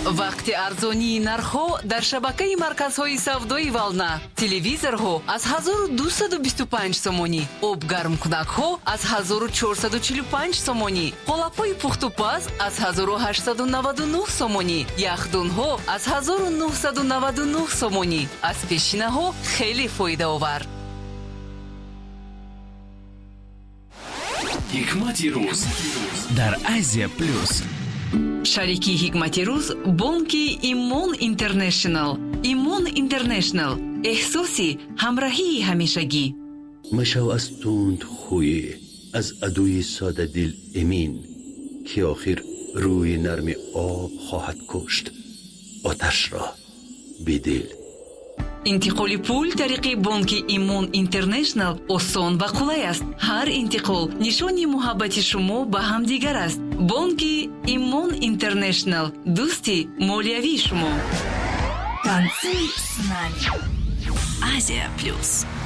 вақти арзонии нархҳо дар шабакаи марказҳои савдои Вална. Телевизорҳо аз 1225 сомонӣ, обгармкунакҳо аз 1445 сомонӣ, қолапҳои пухтупаз аз 1899 сомонӣ, яхдонҳо аз 1999 сомонӣ. аз пешинаҳо хеле фоидаовар. ҳикмати рӯз дар Азия плюс. шарики ҳикмати рӯз бонки Имон Интернешнл. Имон Интернешнл, эҳсоси ҳамроҳии ҳамешагӣ. مشو از تند خوی، از عدوی ساده دل امین، که آخر روی نرم آب خواهد کشت آتش را بدل. интиқоли пул тариқи бонки Имон Интернешнл осон ва қулай аст. ҳар интиқол нишони муҳаббати шумо ба ҳамдигар аст. бонки Имон Интернешнл, дӯсти молиявии шумо. Танцуй с нами. Азия плюс.